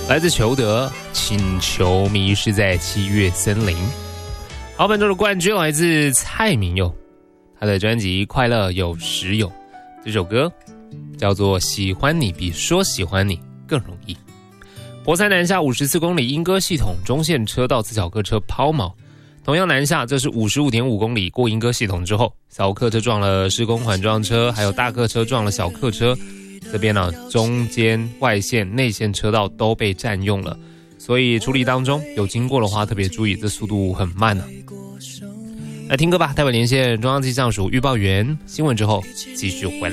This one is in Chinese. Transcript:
来自裘德，请求迷失在七月森林。好，本周的冠军来自蔡明佑，他的专辑《快乐有时有》，这首歌叫做《喜欢你比说喜欢你更容易》。博山南下54公里，莺歌系统中线车道自小客车抛锚。同样南下，这是55.5公里过莺歌系统之后，小客车撞了施工缓撞车，还有大客车撞了小客车。这边呢，中间、外线、内线车道都被占用了，所以处理当中有经过的话，特别注意，这速度很慢呢。来听歌吧，待会连线中央气象署预报员新闻之后继续回来。